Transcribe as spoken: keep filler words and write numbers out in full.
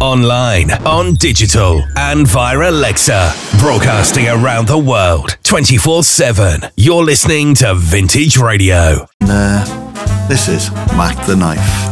online, on digital, and via Alexa. Broadcasting around the world, twenty-four seven. You're listening to Vintage Radio. Uh, this is Mac the Knife.